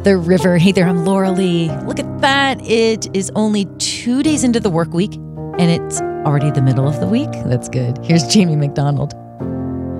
the river. Hey there, I'm Laura Lee. Look at that. It is only 2 days into the work week, and it's already the middle of the week. That's good. Here's Jamie McDonald.